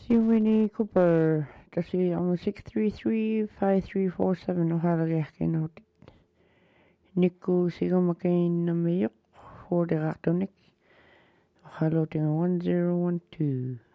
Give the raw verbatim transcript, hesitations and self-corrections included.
Si Winnie Cooper, kasi ang six three three, five three four seven o halagay kinautit. Niku sigo makain na mayok for the ratonik. O halo tinga one zero one two.